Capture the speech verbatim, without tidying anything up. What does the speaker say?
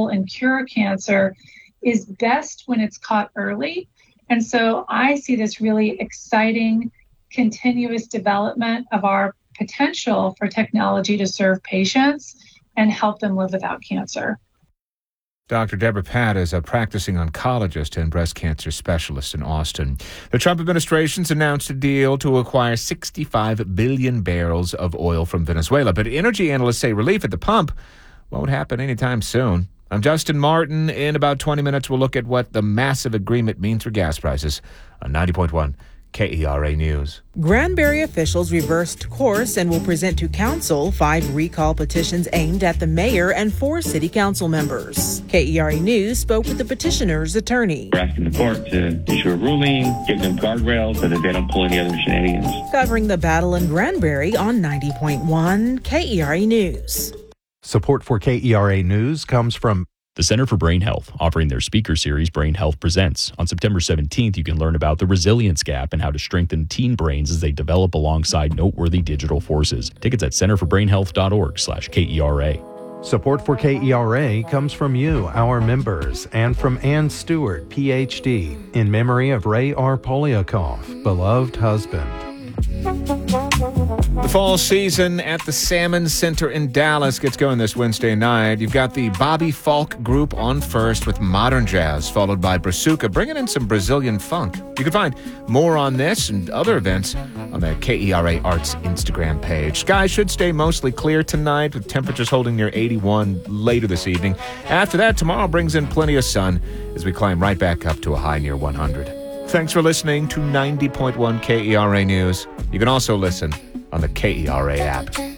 and cure cancer is best when it's caught early. And so I see this really exciting, continuous development of our potential for technology to serve patients and help them live without cancer. Doctor Debra Patt is a practicing oncologist and breast cancer specialist in Austin. The Trump administration's announced a deal to acquire sixty-five billion barrels of oil from Venezuela, but energy analysts say relief at the pump won't happen anytime soon. I'm Justin Martin. In about twenty minutes, we'll look at what the massive agreement means for gas prices on ninety point one K E R A News. Granbury officials reversed course and will present to council five recall petitions aimed at the mayor and four city council members. K E R A News spoke with the petitioner's attorney. We're asking the court to issue a ruling, give them guardrails so that they don't pull any other shenanigans. Covering the battle in Granbury on ninety point one K E R A News. Support for K E R A News comes from the Center for Brain Health, offering their speaker series Brain Health Presents. On September seventeenth, you can learn about the resilience gap and how to strengthen teen brains as they develop alongside noteworthy digital forces. Tickets at center for brain health dot org slash K E R A. Support for K E R A comes from you, our members, and from Ann Stewart, P H D, in memory of Ray R. Polyakov, beloved husband. The fall season at the Salmon Center in Dallas gets going this Wednesday night. You've got the Bobby Falk Group on first with modern jazz, followed by Brazuca, bringing in some Brazilian funk. You can find more on this and other events on the K E R A Arts Instagram page. Skies should stay mostly clear tonight, with temperatures holding near eighty-one later this evening. After that, tomorrow brings in plenty of sun as we climb right back up to a high near one hundred. Thanks for listening to ninety point one K E R A News. You can also listen on the K E R A app.